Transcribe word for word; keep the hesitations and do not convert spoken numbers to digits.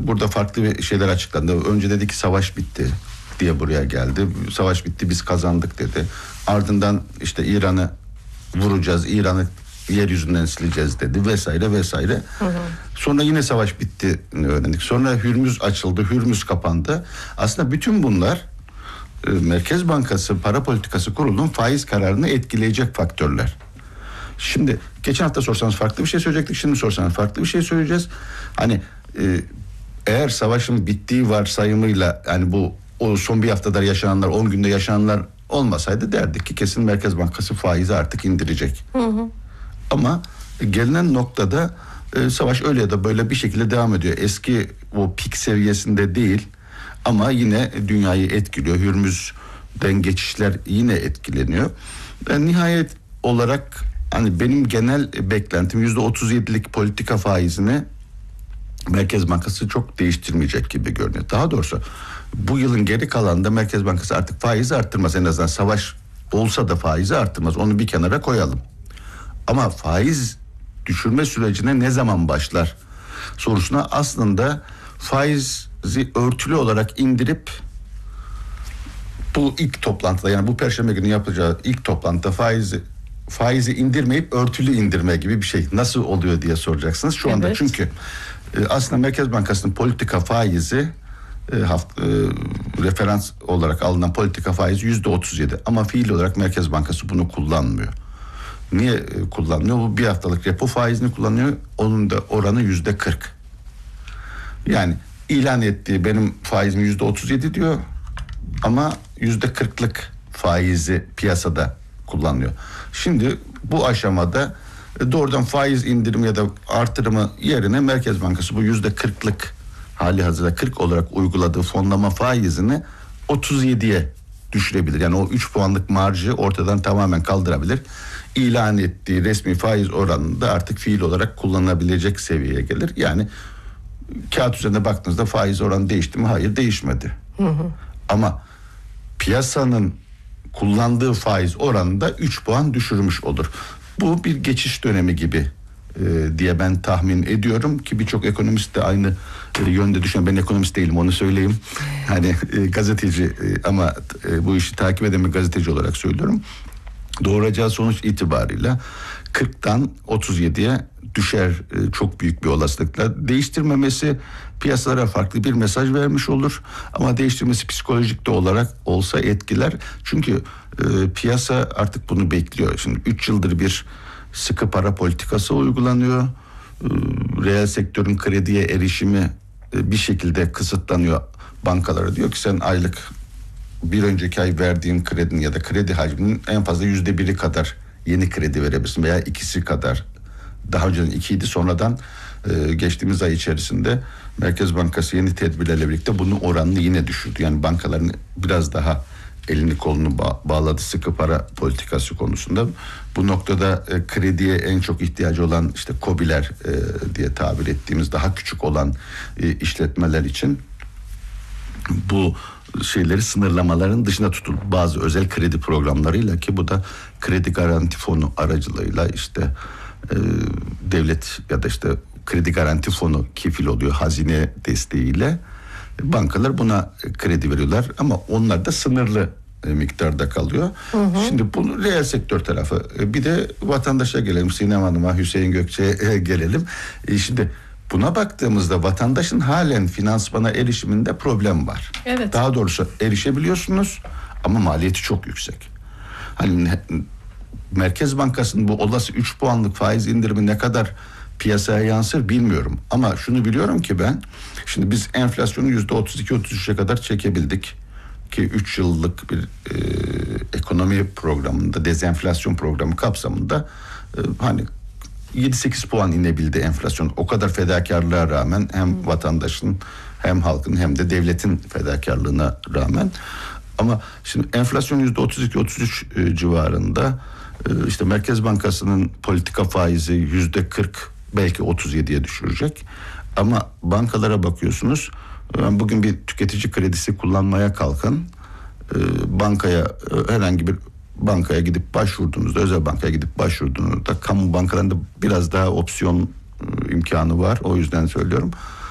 burada farklı bir şeyler açıklandı. Önce dedi ki savaş bitti diye buraya geldi. Savaş bitti, biz kazandık dedi. Ardından işte İran'ı vuracağız, İran'ı yeryüzünden sileceğiz dedi vesaire vesaire. Hı hı. Sonra yine savaş bitti öğrendik. Sonra Hürmüz açıldı, Hürmüz kapandı. Aslında bütün bunlar e, Merkez Bankası Para Politikası Kurulu'nun faiz kararını etkileyecek faktörler. Şimdi geçen hafta sorsanız farklı bir şey söyleyecektik. Şimdi sorsanız farklı bir şey söyleyeceğiz. Hani e, eğer savaşın bittiği varsayımıyla, yani bu o son bir haftada yaşananlar, on günde yaşananlar olmasaydı derdik ki kesin Merkez Bankası faizi artık indirecek. Hı hı. Ama gelinen noktada e, savaş öyle ya da böyle bir şekilde devam ediyor. Eski o pik seviyesinde değil ama yine dünyayı etkiliyor. Hürmüz'den geçişler yine etkileniyor. Ben nihayet olarak hani benim genel beklentim yüzde otuz yedilik politika faizini Merkez Bankası çok değiştirmeyecek gibi görünüyor. Daha doğrusu bu yılın geri kalanında Merkez Bankası artık faizi arttırmaz. En azından savaş olsa da faizi arttırmaz. Onu bir kenara koyalım. Ama faiz düşürme sürecine ne zaman başlar sorusuna aslında faizi örtülü olarak indirip bu ilk toplantıda, yani bu Perşembe günü yapacağı ilk toplantıda faizi faizi indirmeyip örtülü indirme gibi bir şey nasıl oluyor diye soracaksınız. Şu anda evet. Çünkü e, aslında Merkez Bankası'nın politika faizi e, hafta, e, referans olarak alınan politika faizi yüzde otuz yedi ama fiil olarak Merkez Bankası bunu kullanmıyor. Niye e, kullanmıyor? Bu bir haftalık repo faizini kullanıyor. Onun da oranı yüzde kırk. Yani ilan ettiği benim faizim yüzde otuz yedi diyor ama yüzde kırklık faizi piyasada kullanılıyor. Şimdi bu aşamada doğrudan faiz indirimi ya da artırımı yerine Merkez Bankası bu yüzde kırklık hali hazırda kırk olarak uyguladığı fonlama faizini otuz yediye düşürebilir. Yani o üç puanlık marjı ortadan tamamen kaldırabilir. İlan ettiği resmi faiz oranında artık fiil olarak kullanılabilecek seviyeye gelir. Yani kağıt üzerinde baktığınızda faiz oranı değişti mi? Hayır, değişmedi. Hı hı. Ama piyasanın kullandığı faiz oranında üç puan düşürmüş olur. Bu bir geçiş dönemi gibi e, diye ben tahmin ediyorum ki birçok ekonomist de aynı e, yönde düşünüyor. Ben ekonomist değilim, onu söyleyeyim. Hani e, gazeteci e, ama e, bu işi takip eden bir gazeteci olarak söylüyorum. Doğuracağı sonuç itibarıyla kırktan otuz yediye düşer e, çok büyük bir olasılıkla. Değiştirmemesi piyasalara farklı bir mesaj vermiş olur ama değiştirmesi psikolojik de olarak olsa etkiler. Çünkü e, piyasa artık bunu bekliyor. Şimdi üç yıldır bir sıkı para politikası uygulanıyor. E, reel sektörün krediye erişimi e, bir şekilde kısıtlanıyor. Bankalara diyor ki sen aylık bir önceki ay verdiğin kredinin ya da kredi hacminin en fazla yüzde biri kadar yeni kredi verebilirsin veya ikisi kadar. Daha önceden ikiydi, sonradan e, geçtiğimiz ay içerisinde Merkez Bankası yeni tedbirlerle birlikte bunun oranını yine düşürdü. Yani bankaların biraz daha elini kolunu ba- bağladı sıkı para politikası konusunda. Bu noktada e, krediye en çok ihtiyacı olan işte KOBİ'ler e, diye tabir ettiğimiz daha küçük olan e, işletmeler için bu şeyleri sınırlamaların dışında tutuldu. Bazı özel kredi programlarıyla ki bu da kredi garanti fonu aracılığıyla işte e, devlet ya da işte kredi garanti fonu kefil oluyor hazine desteğiyle. Bankalar buna kredi veriyorlar ama onlar da sınırlı e, miktarda kalıyor. Hı hı. Şimdi bu reel sektör tarafı. E, bir de vatandaşa gelelim. Sinem Hanım'a, Hüseyin Gökçe'ye gelelim. E, şimdi buna baktığımızda vatandaşın halen finansmana erişiminde problem var. Evet. Daha doğrusu erişebiliyorsunuz ama maliyeti çok yüksek. Hani Merkez Bankası'nın bu olası üç puanlık faiz indirimi ne kadar piyasaya yansır bilmiyorum. Ama şunu biliyorum ki ben, şimdi biz enflasyonu yüzde otuz iki otuz üçe kadar çekebildik. Ki üç yıllık bir e, ekonomi programında, dezenflasyon programı kapsamında e, hani yedi sekiz puan inebildi enflasyon. O kadar fedakarlığa rağmen hem vatandaşın hem halkın hem de devletin fedakarlığına rağmen. Ama şimdi enflasyon yüzde otuz iki otuz üç e, civarında, e, işte Merkez Bankası'nın politika faizi yüzde kırk belki otuz yediye düşürecek. Ama bankalara bakıyorsunuz, e, bugün bir tüketici kredisi kullanmaya kalkın, e, bankaya e, herhangi bir bankaya gidip başvurduğunuzda, özel bankaya gidip başvurduğunuzda, kamu bankalarında biraz daha opsiyon e, imkanı var. O yüzden söylüyorum.